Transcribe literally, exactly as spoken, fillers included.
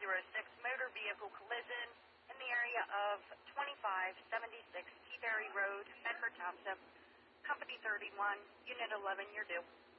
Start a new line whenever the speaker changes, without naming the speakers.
zero six motor vehicle collision in the area of twenty-five seventy-six Teaberry Road, Medford Township, Company thirty-one, Unit eleven, you're due.